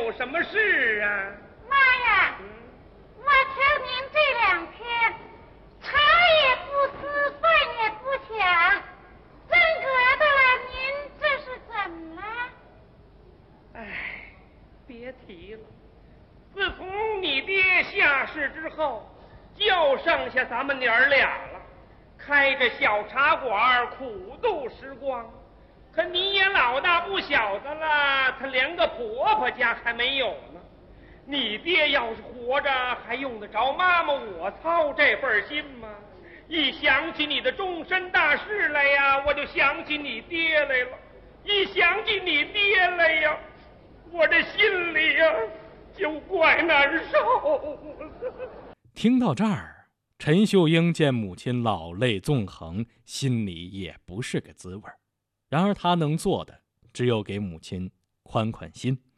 有什么事啊？ 妈呀，我瞧您这2天茶也不思，饭也不想，真格的了，您这是怎么了？ 哎，别提了，自从你爹下世之后，就剩下咱们娘儿俩了，开着小茶馆苦度时光。可你也老大不小的了，他连个婆婆家还没有呢。你爹要是活着，还用得着妈妈我操这份心吗？一想起你的终身大事来呀，我就想起你爹来了；一想起你爹来呀，我这心里呀就怪难受。 听到这儿，陈秀英见母亲老泪纵横，心里也不是个滋味。然而他能做的只有给母亲宽宽心。